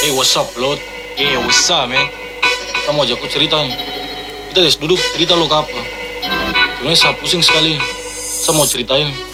Hey, what's up, Lot? Hey, what's up, man? Kamu ajak aku cerita nih. Kita duduk cerita lo ke apa? Sebenarnya saya pusing sekali. Saya mau ceritain.